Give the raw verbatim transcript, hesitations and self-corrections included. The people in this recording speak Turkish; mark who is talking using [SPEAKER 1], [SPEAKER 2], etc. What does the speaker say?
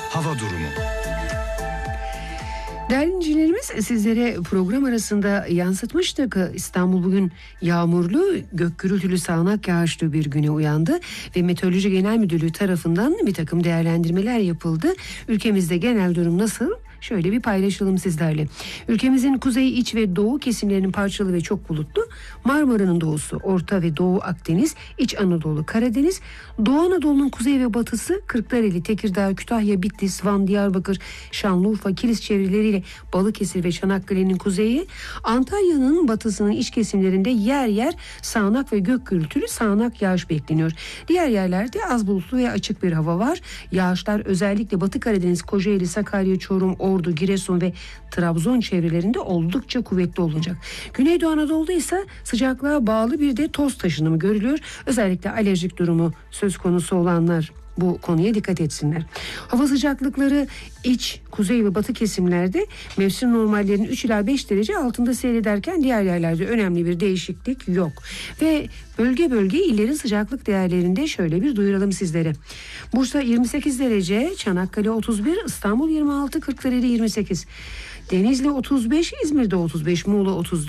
[SPEAKER 1] hava durumu.
[SPEAKER 2] Değerli dinleyicilerimiz, sizlere program arasında yansıtmıştık. İstanbul bugün yağmurlu, gök gürültülü, sağanak yağışlı bir güne uyandı ve Meteoroloji Genel Müdürlüğü tarafından bir takım değerlendirmeler yapıldı. Ülkemizde genel durum nasıl? Şöyle bir paylaşalım sizlerle. Ülkemizin kuzey, iç ve doğu kesimlerinin parçalı ve çok bulutlu. Marmara'nın doğusu, Orta ve Doğu Akdeniz, İç Anadolu, Karadeniz, Doğu Anadolu'nun kuzey ve batısı, Kırklareli, Tekirdağ, Kütahya, Bitlis, Van, Diyarbakır, Şanlıurfa, Kilis çevreleriyle Balıkesir ve Çanakkale'nin kuzeyi, Antalya'nın batısının iç kesimlerinde yer yer sağanak ve gök gürültülü sağanak yağış bekleniyor. Diğer yerlerde az bulutlu ve açık bir hava var. Yağışlar özellikle Batı Karadeniz, Kocaeli, Sakarya, Çorum, Ordu, Giresun ve Trabzon çevrelerinde oldukça kuvvetli olacak. Güneydoğu Anadolu'da ise sıcaklığa bağlı bir de toz taşınımı görülüyor. Özellikle alerjik durumu söz konusu olanlar bu konuya dikkat etsinler. Hava sıcaklıkları iç, kuzey ve batı kesimlerde mevsim normallerinin üç ila beş derece altında seyrederken diğer yerlerde önemli bir değişiklik yok. Ve bölge bölge illerin sıcaklık değerlerinde şöyle bir duyuralım sizlere. Bursa yirmi sekiz derece, Çanakkale otuz bir, İstanbul yirmi altı, Kırklareli yirmi sekiz, Denizli otuz beş, İzmir'de otuz beş, Muğla otuz dört,